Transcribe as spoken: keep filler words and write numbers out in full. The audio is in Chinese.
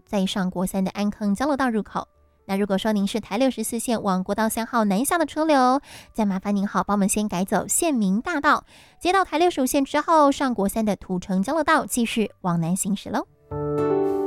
再上国三的安坑交流道入口。那如果说您是台六十四线往国道三号南下的车流，再麻烦您好帮我们先改走县民大道，接到台六十五线之后，上国三的土城交流道继续往南行驶喽。